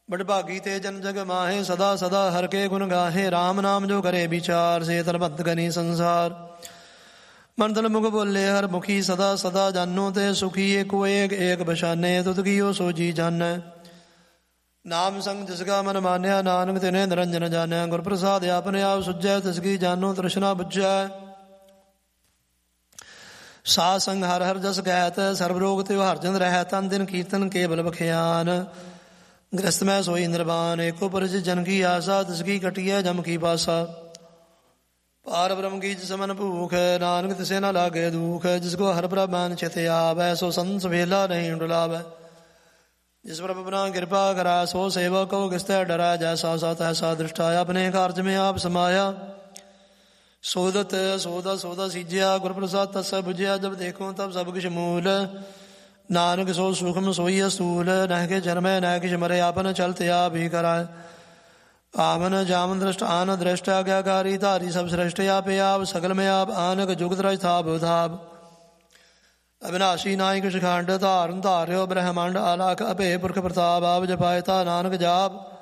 बड़भागी ते जन जग माहे, सदा सदा हर के गुण गाहे। राम नाम जो करे विचार, से तरबत गनी संसार। मन तन मुख बोले हर मुखी, सदा सदा जानो ते सुखी। एको एक एक बशाने, तुद कियो सो जी जानै। नाम संग जिसका मन मान्या, नानक तिने निरंजन जानै। गुर प्रसाद आपने आप सुझै, तिसकी जानो तृष्णा बुझै। सा संग हर हर जस कहत, सर्व रोग त्यो हर जन रहत। तन दिन कीर्तन केवल बख्यान, गृहस्थ में सोई निर्वाण। एको परिचित जन की आशा, तिसकी कटी है जम की पासा। पार ब्रह्म की जिसमन भूख, नानक तिसे न लागे दुख। जिसको हर प्रभु चित आवे, सो संत सवेला नहीं डुलावे। जिस प्रभु अपना कृपा करा, सो सेवक को किसते डरा। जैसा सा तैसा दृष्टा, अपने कार्य में आप समाया। सोदत सोदा सोदा सीज्या, गुर प्रसाद तस बुझिया। जब देखो तब सब किछ मूल, नानक सो सूक्ष्म सोई स्थूल। नह के जन्म नह किछ मरे, आपन चलत आप ही कराए। आमन जामन दृष्ट आन दृष्ट, आज्ञाकारी धारी सब श्रेष्ठ। आप आप सकल में आप, आनक जुगत रज थाप थाप। अविनाशी नायक शिखांड, धारण धार्यो ब्रह्मांड। आलाख अभे पुरख प्रताप, आप जपायता नानक जाप।